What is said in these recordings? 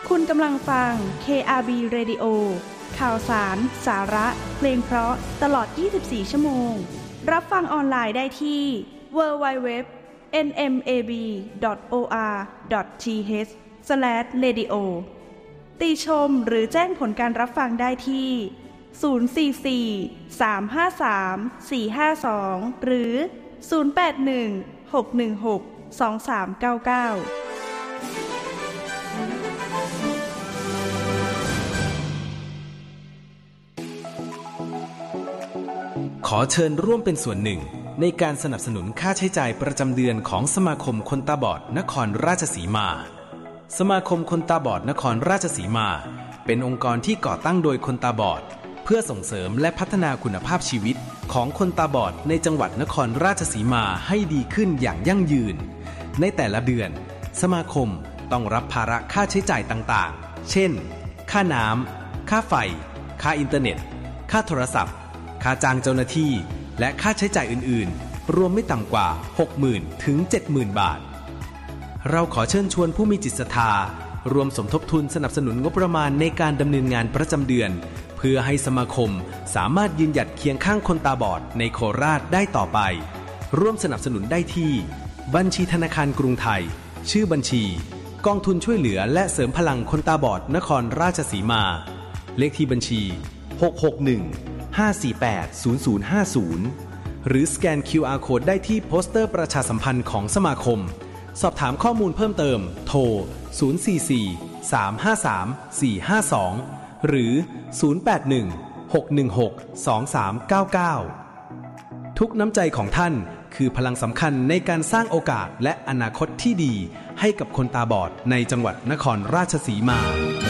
คุณกำลังฟัง KRB Radio ข่าวสารสาระเพลงเพราะตลอด24ชั่วโมงรับฟังออนไลน์ได้ที่ www.nmab.or.th/radio ติชมหรือแจ้งผลการรับฟังได้ที่044-353-452หรือ081-616-2399 ขอเชิญร่วมเป็นส่วนหนึ่งในการสนับสนุนค่าใช้จ่ายประจำเดือนของสมาคมคนตาบอดนครราชสีมาสมาคมคนตาบอดนครราชสีมาเป็นองค์กรที่ก่อตั้งโดยคนตาบอดเพื่อส่งเสริมและพัฒนาคุณภาพชีวิตของคนตาบอดในจังหวัดนครราชสีมาให้ดีขึ้นอย่างยั่งยืนในแต่ละเดือนสมาคมต้องรับภาระค่าใช้จ่ายต่างๆเช่นค่าน้ำค่าไฟค่าอินเทอร์เน็ตค่าโทรศัพท์ค่าจ้างเจ้าหน้าที่และค่าใช้จ่ายอื่นๆรวมไม่ต่ำกว่า 60,000 ถึง 70,000 บาทเราขอเชิญชวนผู้มีจิตศรัทธารวมสมทบทุนสนับสนุนงบประมาณในการดำเนินงานประจำเดือนเพื่อให้สมาคมสามารถยืนหยัดเคียงข้างคนตาบอดในโคราชได้ต่อไปร่วมสนับสนุนได้ที่บัญชีธนาคารกรุงไทยชื่อบัญชีกองทุนช่วยเหลือและเสริมพลังคนตาบอดนครราชสีมาเลขที่บัญชี661-548-0050หรือสแกน QR Code ได้ที่โปสเตอร์ประชาสัมพันธ์ของสมาคมสอบถามข้อมูลเพิ่มเติมโทร044-353-452หรือ081-616-2399ทุกน้ำใจของท่านคือพลังสำคัญในการสร้างโอกาสและอนาคตที่ดีให้กับคนตาบอดในจังหวัดนครราชสีมา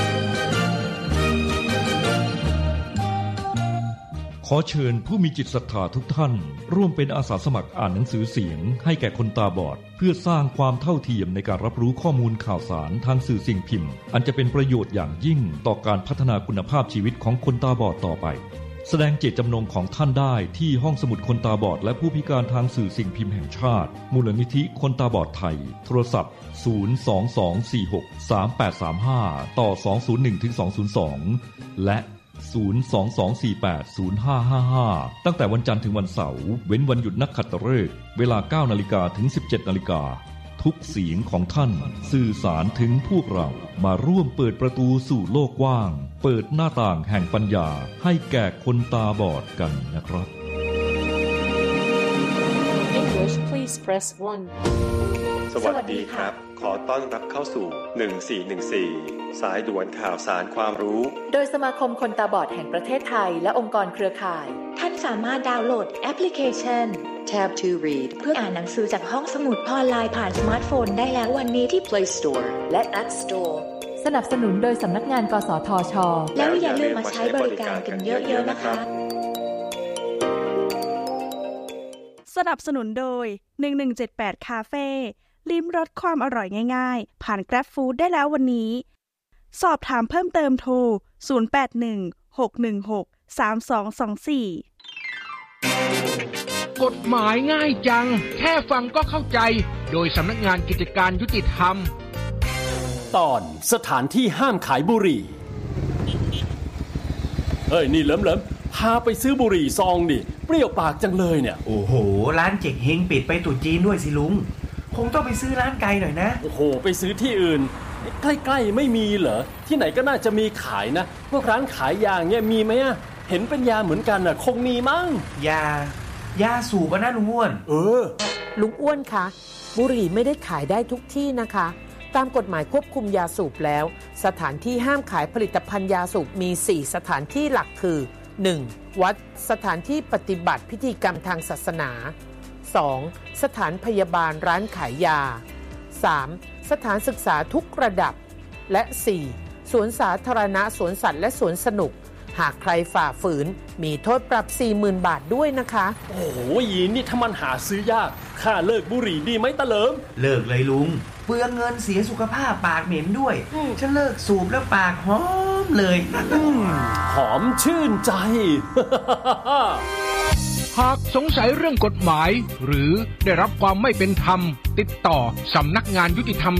ขอเชิญผู้มีจิตศรัทธาทุกท่านร่วมเป็นอาสาสมัครอ่านหนังสือเสียงให้แก่คนตาบอดเพื่อสร้างความเท่าเทียมในการรับรู้ข้อมูลข่าวสารทางสื่อสิ่งพิมพ์อันจะเป็นประโยชน์อย่างยิ่งต่อการพัฒนาคุณภาพชีวิตของคนตาบอดต่อไปแสดงเจตจำนงของท่านได้ที่ห้องสมุดคนตาบอดและผู้พิการทางสื่อสิ่งพิมพ์แห่งชาติมูลนิธิคนตาบอดไทยโทรศัพท์022463835ต่อ201-202และ022480555ตั้งแต่วันจันทร์ถึงวันเสาร์เว้นวันหยุดนักขัตฤกษ์เวลา 9:00 นถึง 17:00 นทุกเสียงของท่านสื่อสารถึงพวกเรามาร่วมเปิดประตูสู่โลกกว้างเปิดหน้าต่างแห่งปัญญาให้แก่คนตาบอดกันนะครับ English please press 1 สวัสดีครับขอต้อนรับเข้าสู่1414สายด่วนข่าวสารความรู้โดยสมาคมคนตาบอดแห่งประเทศไทยและองค์กรเครือข่ายท่านสามารถดาวน์โหลดแอปพลิเคชัน Tab to Read เพื่ออ่านหนังสือจากห้องสมุดออนไลน์ผ่านสมาร์ทโฟนได้แล้ววันนี้ที่ Play Store และ App Store สนับสนุนโดยสำนักงานกสทช.แล้วอย่าลืมมาใช้บริการกันเยอะๆนะคะสนับสนุนโดย1178คาเฟ่ลิ้มรสความอร่อยง่ายๆผ่าน Grab Food ได้แล้ววันนี้สอบถามเพิ่มเติมโทร0816163224 กฎหมายง่ายจังแค่ฟังก็เข้าใจโดยสำนักงานกิจการยุติธรรมตอนสถานที่ห้ามขายบุหรี่เฮ้ยนี่เหลิมพาไปซื้อบุหรี่ซองดิเปรี้ยวปากจังเลยเนี่ยโอ้โหร้านเจ๊กเฮงปิดไปตุ๊จีนด้วยสิลุงคงต้องไปซื้อร้านไกลหน่อยนะโอ้โหไปซื้อที่อื่นใกล้ๆไม่มีเหรอที่ไหนก็น่าจะมีขายนะพวกร้านขายยาเนี่ยมีไหมอะเห็นเป็นยาเหมือนกันน่ะคงมีมั้งยาสูบนะลุงอ้วนลุงอ้วนคะบุหรี่ไม่ได้ขายได้ทุกที่นะคะตามกฎหมายควบคุมยาสูบแล้วสถานที่ห้ามขายผลิตภัณฑ์ยาสูบมี4สถานที่หลักคือ 1. วัดสถานที่ปฏิบัติพิธีกรรมทางศาสนา 2. สถานพยาบาลร้านขายยา 3. สถานศึกษาทุกระดับและ 4. สวนสาธารณะสวนสัตว์และสวนสนุกหากใครฝ่าฝืนมีโทษปรับ 40,000 บาทด้วยนะคะโอ้โหยีนี่ถ้ามันหาซื้อยากข้าเลิกบุหรี่ดีไหมตะเลิมเลิกเลยลุงเปลืองเงินเสียสุขภาพปากเหม็นด้วยฉันเลิกสูบแล้วปากหอมเลยหอมชื่นใจหากสงสัยเรื่องกฎหมายหรือได้รับความไม่เป็นธรรมติดต่อสำนักงานยุติธรรม